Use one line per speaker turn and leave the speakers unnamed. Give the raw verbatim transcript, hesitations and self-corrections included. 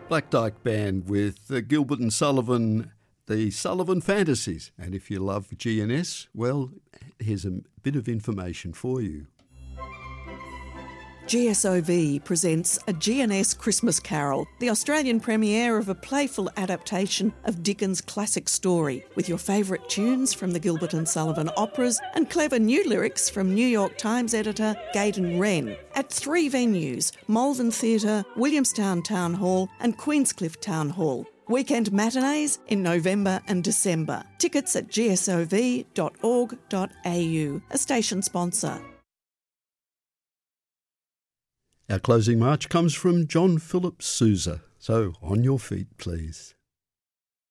Black Dyke Band with uh, Gilbert and Sullivan, the Sullivan Fantasies. And if you love G N S, well, here's a bit of information for you.
G S O V presents A G N S Christmas Carol, the Australian premiere of a playful adaptation of Dickens' classic story, with your favourite tunes from the Gilbert and Sullivan operas and clever new lyrics from New York Times editor Gaydon Wren, at three venues, Malvern Theatre, Williamstown Town Hall and Queenscliff Town Hall. Weekend matinees in November and December. Tickets at g s o v dot org dot a u, a station sponsor.
Our closing march comes from John Philip Sousa. So, on your feet, please.